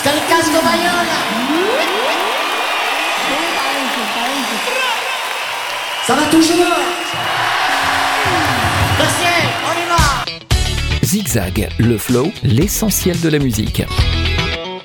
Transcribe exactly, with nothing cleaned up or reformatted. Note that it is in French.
Scalcasco Baiola. Ça va toujours. Merci, on y va. Zigzag, le flow, l'essentiel de la musique.